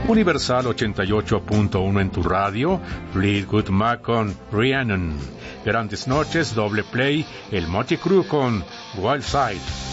Universal 88.1 en tu radio, Fleetwood Mac con Rhiannon. Grandes noches, Doble Play, el Motley Crue con Wild Side.